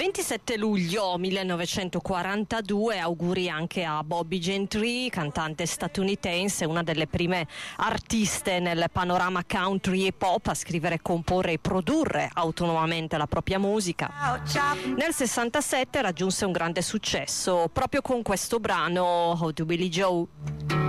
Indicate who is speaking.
Speaker 1: 27 luglio 1942, auguri anche a Bobbie Gentry, cantante statunitense, una delle prime artiste nel panorama country e pop a scrivere, comporre e produrre autonomamente la propria musica. Nel 67 raggiunse un grande successo proprio con questo brano How to Billy Joe.